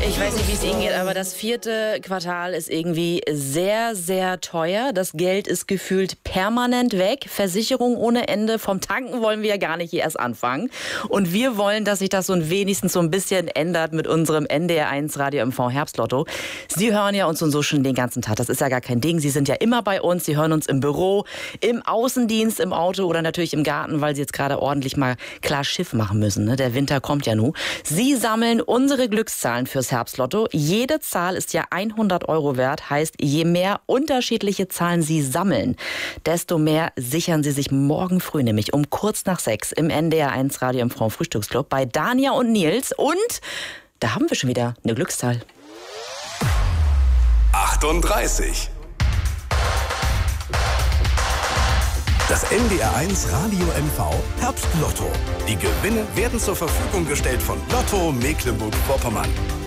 Ich weiß nicht, wie es Ihnen geht, aber das 4. Quartal ist irgendwie sehr, sehr teuer. Das Geld ist gefühlt permanent weg. Versicherung ohne Ende. Vom Tanken wollen wir ja gar nicht hier erst anfangen. Und wir wollen, dass sich das so wenigstens so ein bisschen ändert mit unserem NDR1 Radio MV Herbstlotto. Sie hören ja uns und so schon den ganzen Tag. Das ist ja gar kein Ding. Sie sind ja immer bei uns. Sie hören uns im Büro, im Außendienst, im Auto oder natürlich im Garten, weil Sie jetzt gerade ordentlich mal klar Schiff machen müssen. Ne? Der Winter kommt ja nun. Sie sammeln unsere Glückszahlen fürs Herbstlotto. Jede Zahl ist ja 100 € wert. Heißt, je mehr unterschiedliche Zahlen Sie sammeln, desto mehr sichern Sie sich morgen früh, nämlich um kurz nach 6 im NDR1 Radio MV Frühstücksclub bei Dania und Nils. Und da haben wir schon wieder eine Glückszahl. 38. Das NDR1 Radio MV Herbstlotto. Die Gewinne werden zur Verfügung gestellt von Lotto Mecklenburg-Vorpommern.